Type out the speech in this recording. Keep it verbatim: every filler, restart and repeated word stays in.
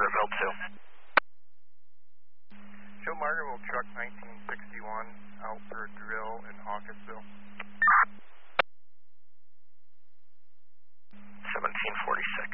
Margaretville two. Show Margaretville truck nineteen sixty-one out for a drill in Hawkesville.